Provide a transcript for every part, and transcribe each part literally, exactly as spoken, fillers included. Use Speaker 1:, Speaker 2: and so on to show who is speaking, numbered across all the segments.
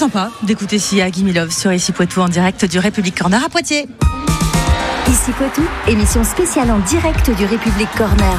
Speaker 1: sympa d'écouter Sia Guimilov sur Ici Poitou en direct du République Corner à Poitiers.
Speaker 2: Ici Poitou, émission spéciale en direct du République Corner.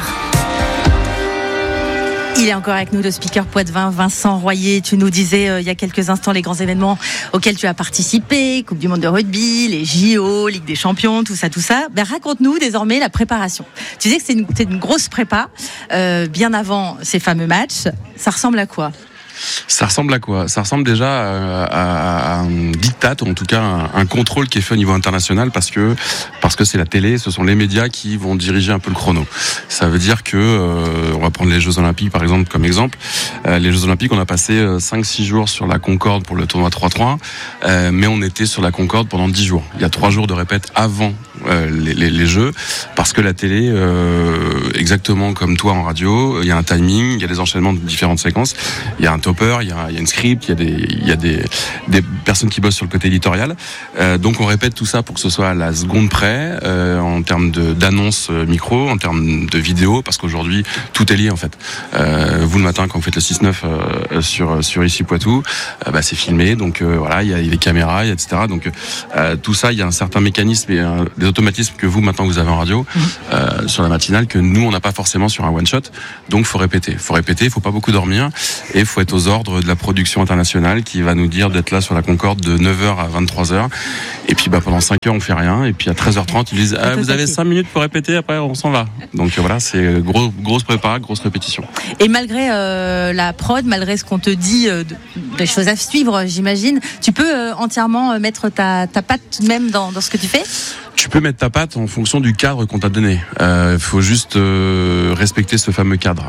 Speaker 1: Il est encore avec nous, le speaker poitevin Vincent Royer. Tu nous disais euh, il y a quelques instants les grands événements auxquels tu as participé, Coupe du Monde de rugby, les J O, Ligue des Champions, tout ça, tout ça. Ben, raconte-nous désormais la préparation. Tu disais que c'est une, c'est une grosse prépa, euh, bien avant ces fameux matchs. Ça ressemble à quoi ?
Speaker 3: Ça ressemble à quoi ? Ça ressemble déjà à, à, à un diktat, ou en tout cas un, un contrôle qui est fait au niveau international, parce que parce que c'est la télé, ce sont les médias qui vont diriger un peu le chrono. Ça veut dire que euh, on va prendre les Jeux Olympiques par exemple comme exemple. Euh, les Jeux Olympiques, on a passé cinq six jours sur la Concorde pour le tournoi trois trois, euh, mais on était sur la Concorde pendant dix jours. Il y a trois jours de répète avant euh, les, les, les Jeux, parce que la télé, euh, exactement comme toi en radio, il y a un timing, il y a des enchaînements de différentes séquences, il y a un topper, il y a, il y a une script, il y a des, il y a des, des personnes qui bossent sur le côté éditorial. Euh, donc on répète tout ça pour que ce soit à la seconde près, euh, en termes de, d'annonce micro, en termes de vidéo, parce qu'aujourd'hui tout est lié en fait. Euh, vous le matin quand vous faites le six neuf euh, sur sur Ici Poitou, euh, bah, c'est filmé, donc euh, voilà, il y a les caméras, et cetera. Donc euh, tout ça, il y a un certain mécanisme et euh, des automatismes que vous maintenant vous avez en radio euh, sur la matinale que nous on n'a pas forcément sur un one shot. Donc faut répéter, faut répéter, faut pas beaucoup dormir et faut être aux ordres de la production internationale qui va nous dire d'être là sur la Concorde de neuf heures à vingt-trois heures. Et puis bah, pendant cinq heures on fait rien, et puis à treize heures trente ils disent ah, vous avez cinq minutes pour répéter, après on s'en va. Donc euh, voilà, c'est gros, grosse prépa, grosse répétition.
Speaker 1: Et malgré euh, la prod, malgré ce qu'on te dit, euh, des choses à suivre, j'imagine, tu peux euh, entièrement mettre ta, ta patte tout de même dans, dans ce que tu fais ?
Speaker 3: Tu peux mettre ta patte en fonction du cadre qu'on t'a donné. Il euh, faut juste euh, respecter ce fameux cadre.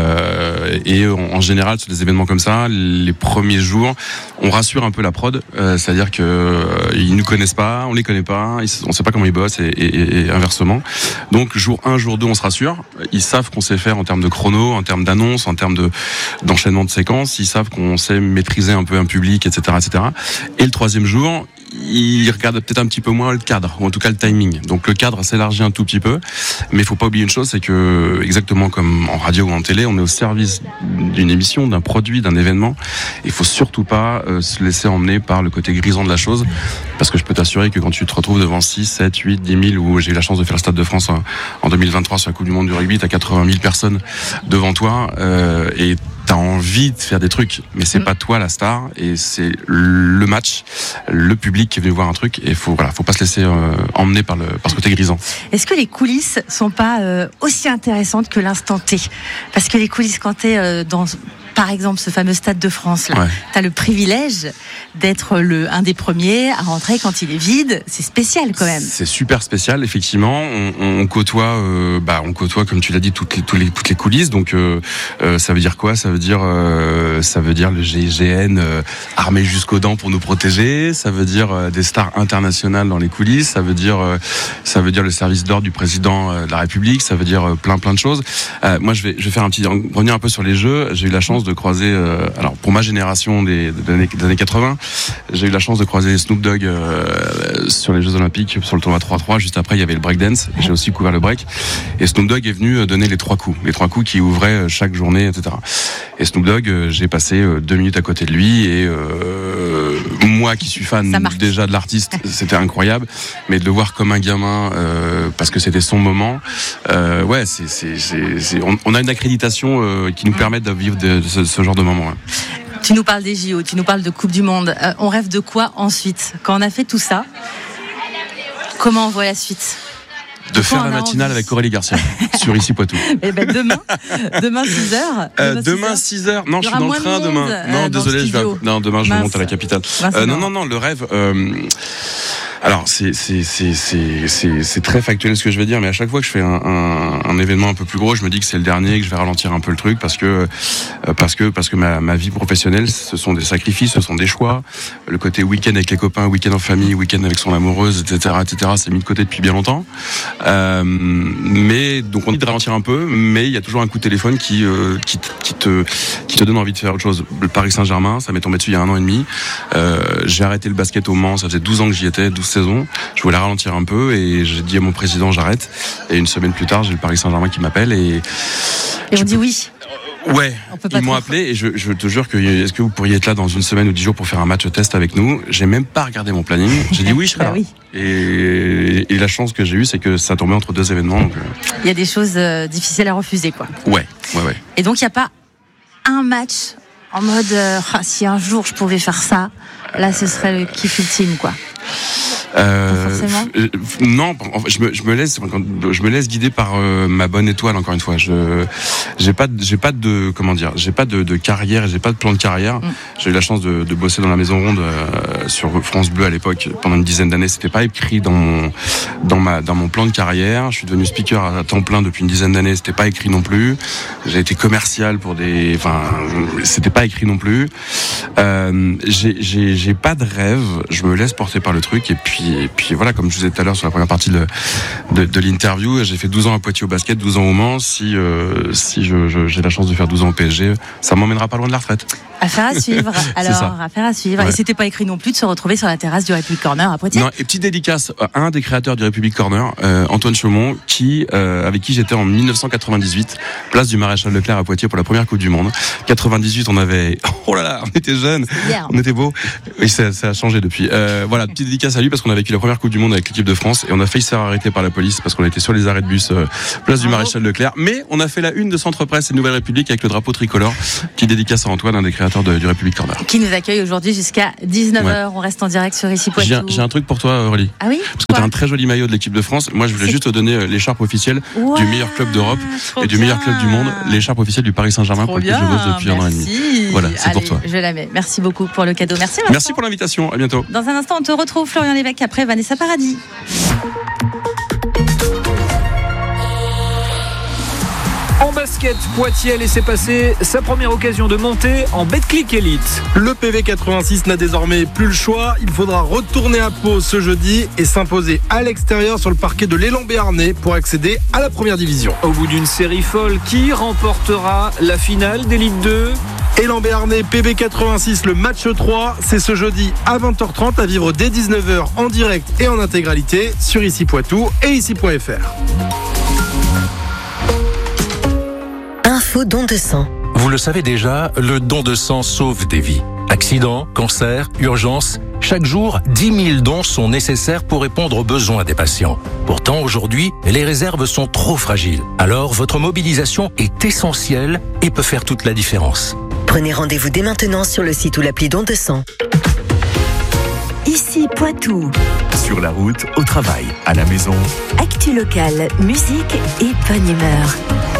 Speaker 3: Euh, et en, en général, sur des événements comme ça, les premiers jours, on rassure un peu la prod. Euh, c'est-à-dire que euh, ils nous connaissent pas, on les connaît pas, ils, on sait pas comment ils bossent et, et, et inversement. Donc jour un, jour deux, on se rassure. Ils savent qu'on sait faire en termes de chrono, en termes d'annonce, en termes de d'enchaînement de séquences. Ils savent qu'on sait maîtriser un peu un public, et cetera, et cetera. Et le troisième jour, ils regardent peut-être un petit peu moins le cadre, ou en tout cas le timing. Donc le cadre s'élargit un tout petit peu, mais il faut pas oublier une chose, c'est que exactement comme en radio ou en télé, on est au service d'une émission, d'un produit, d'un événement. Il faut surtout pas euh, se laisser emmener par le côté grisant de la chose, parce que je peux t'assurer que quand tu te retrouves devant six, sept, huit, dix mille, ou j'ai eu la chance de faire le Stade de France en, en deux mille vingt-trois sur la Coupe du Monde du rugby, t'as quatre-vingt mille personnes devant toi, euh, et t'as envie de faire des trucs, mais c'est mmh. pas toi la star, et c'est le match, le public qui est venu voir un truc, et faut voilà, faut pas se laisser euh, emmener par le par ce côté grisant.
Speaker 1: Est-ce que les coulisses sont pas euh, aussi intéressantes que l'instant T ? Parce que les coulisses, quand t'es euh, dans par exemple ce fameux Stade de France là, ouais. T'as le privilège d'être le un des premiers à rentrer quand il est vide. C'est spécial quand même.
Speaker 3: C'est super spécial, effectivement. On, on côtoie, euh, bah, on côtoie comme tu l'as dit toutes les, toutes les, toutes les coulisses. Donc euh, euh, ça veut dire quoi ? Ça veut dire, euh, ça veut dire le G I G N euh, armé jusqu'aux dents pour nous protéger. Ça veut dire euh, des stars internationales dans les coulisses. Ça veut dire, euh, ça veut dire le service d'ordre du président euh, de la République. Ça veut dire euh, plein plein de choses. Euh, moi, je vais, je vais faire un petit revenir un peu sur les Jeux. J'ai eu la chance de croiser, euh, alors pour ma génération des, des, années, des années quatre-vingts, j'ai eu la chance de croiser Snoop Dogg euh, sur les Jeux Olympiques, sur le tournoi trois trois. Juste après, il y avait le breakdance. J'ai aussi couvert le break. Et Snoop Dogg est venu donner les trois coups, les trois coups qui ouvraient chaque journée, et cetera. Et Snoop Dogg, euh, j'ai passé euh, deux minutes à côté de lui, et euh, moi qui suis fan déjà de l'artiste, c'était incroyable. Mais de le voir comme un gamin, euh, parce que c'était son moment, euh, ouais, c'est, c'est, c'est, c'est on, on a une accréditation euh, qui nous permet de vivre de, de ce, ce genre de moment. Ouais.
Speaker 1: Tu nous parles des J O, tu nous parles de Coupe du Monde. Euh, on rêve de quoi ensuite ? Quand on a fait tout ça, comment on voit la suite ?
Speaker 3: De Pourquoi faire la matinale envie. Avec Aurélie Garcia sur Ici Poitou.
Speaker 1: Eh ben demain, demain six heures.
Speaker 3: Euh, demain six heures. Non, je suis dans le train demain. Non, euh, désolé, je vais. Non, demain je Mince. monte à la capitale. Euh, non, non, non, le rêve. Euh... Alors c'est c'est c'est c'est c'est c'est très factuel ce que je vais dire, mais à chaque fois que je fais un, un, un événement un peu plus gros, je me dis que c'est le dernier, que je vais ralentir un peu le truc, parce que parce que parce que ma ma vie professionnelle, ce sont des sacrifices, ce sont des choix. Le côté week-end avec les copains, week-end en famille, week-end avec son amoureuse, et cetera, et cetera. C'est mis de côté depuis bien longtemps. Euh, mais donc on dit de ralentir un peu, mais il y a toujours un coup de téléphone qui euh, qui qui te qui te donne envie de faire autre chose. Le Paris Saint-Germain, ça m'est tombé dessus il y a un an et demi. Euh, j'ai arrêté le basket au Mans, ça faisait douze ans que j'y étais, douze saison, je voulais ralentir un peu et j'ai dit à mon président j'arrête, et une semaine plus tard j'ai le Paris Saint-Germain qui m'appelle et,
Speaker 1: et on dit oui.
Speaker 3: Ouais, ils m'ont appelé et je, je te jure que est-ce que vous pourriez être là dans une semaine ou dix jours pour faire un match test avec nous? J'ai même pas regardé mon planning. J'ai dit oui, je serai là.
Speaker 1: Bah oui.
Speaker 3: Et, et la chance que j'ai eue, c'est que ça tombait entre deux événements. Donc, euh...
Speaker 1: Il y a des choses euh, difficiles à refuser, quoi.
Speaker 3: Ouais, ouais, ouais.
Speaker 1: Et donc il n'y a pas un match en mode euh, ah, si un jour je pouvais faire ça, là ce serait le kiff ultime, quoi.
Speaker 3: Euh,
Speaker 1: forcément.
Speaker 3: euh, non, je me, je me laisse, je me laisse guider par euh, ma bonne étoile. Encore une fois, je, j'ai pas, j'ai pas de, comment dire, j'ai pas de, de carrière, j'ai pas de plan de carrière. Mm. J'ai eu la chance de, de bosser dans la Maison Ronde euh, sur France Bleu à l'époque pendant une dizaine d'années. C'était pas écrit dans mon, dans ma, dans mon plan de carrière. Je suis devenu speaker à temps plein depuis une dizaine d'années. C'était pas écrit non plus. J'ai été commercial pour des, enfin, c'était pas écrit non plus. Euh, j'ai, j'ai, j'ai pas de rêve. Je me laisse porter par le truc et puis. Et puis voilà, comme je vous ai dit tout à l'heure sur la première partie de, de, de l'interview, j'ai fait douze ans à Poitiers au basket, douze ans au Mans. Si, euh, si je, je, j'ai la chance de faire douze ans au P S G, ça m'emmènera pas loin de la retraite.
Speaker 1: Affaire à suivre. Alors, affaire à suivre. Ouais. Et c'était pas écrit non plus de se retrouver sur la terrasse du République Corner à Poitiers.
Speaker 3: Non, et petite dédicace à un des créateurs du République Corner, euh, Antoine Chaumont, qui, euh, avec qui j'étais en dix-neuf cent quatre-vingt-dix-huit, place du Maréchal Leclerc à Poitiers pour la première Coupe du Monde. quatre-vingt-dix-huit, on avait, oh là là, on était jeunes, on était beaux. Oui, ça, ça a changé depuis. Euh, voilà, petite dédicace à lui parce qu'on a vécu la première Coupe du Monde avec l'équipe de France et on a failli se faire arrêter par la police parce qu'on était sur les arrêts de bus, euh, place du Maréchal Leclerc. Mais on a fait la une de Centre Presse et Nouvelle République avec le drapeau tricolore, qui dédicace à Antoine, un des créateurs de, du République Corner.
Speaker 1: Qui nous accueille aujourd'hui jusqu'à dix-neuf heures. Ouais. On reste en direct sur Ici Poitou.
Speaker 3: J'ai un, j'ai un truc pour toi, Aurélie.
Speaker 1: Ah oui?
Speaker 3: Parce que tu as un très joli maillot de l'équipe de France. Moi, je voulais C'est... juste te donner l'écharpe officielle wow, du meilleur club d'Europe et du bien. meilleur club du monde, l'écharpe officielle du Paris Saint-Germain pour lequel je bosse depuis Merci. un an et demi. Voilà, c'est
Speaker 1: Allez,
Speaker 3: pour toi.
Speaker 1: Je la mets. Merci beaucoup pour le cadeau. Merci Vincent.
Speaker 3: Merci pour l'invitation. À bientôt.
Speaker 1: Dans un instant, on te retrouve, Florian Lévesque, après Vanessa Paradis.
Speaker 4: En basket, Poitiers a laissé passer sa première occasion de monter en Betclic Elite.
Speaker 5: Le P V quatre-vingt-six n'a désormais plus le choix. Il faudra retourner à Pau ce jeudi et s'imposer à l'extérieur sur le parquet de l'Élan Béarnais pour accéder à la première division.
Speaker 4: Au bout d'une série folle, qui remportera la finale d'Élite deux?
Speaker 5: Élan Béarnais, P V quatre-vingt-six, le match trois, c'est ce jeudi à vingt heures trente à vivre dès dix-neuf heures en direct et en intégralité sur Ici Poitou et ici point f r.
Speaker 2: Info don de sang.
Speaker 6: Vous le savez déjà, le don de sang sauve des vies. Accidents, cancer, urgence, chaque jour, dix mille dons sont nécessaires pour répondre aux besoins des patients. Pourtant, aujourd'hui, les réserves sont trop fragiles. Alors, votre mobilisation est essentielle et peut faire toute la différence.
Speaker 2: Prenez rendez-vous dès maintenant sur le site ou l'appli don de sang. Ici Poitou.
Speaker 7: Sur la route, au travail, à la maison.
Speaker 2: Actu locale, musique et bonne humeur.